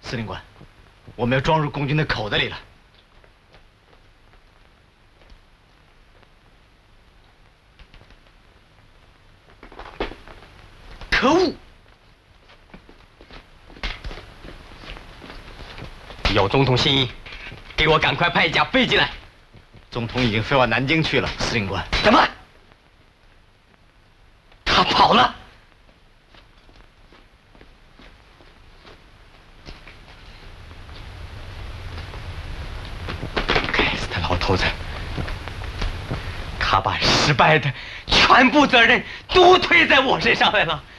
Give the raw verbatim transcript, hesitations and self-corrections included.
司令官，我们要装入共军的口袋里了。可恶！ 有总统心意，给我赶快派一架飞机来。 总统已经飞往南京去了，司令官。 什么？他跑了？该死的老头子！他把失败的全部责任都推在我身上来了。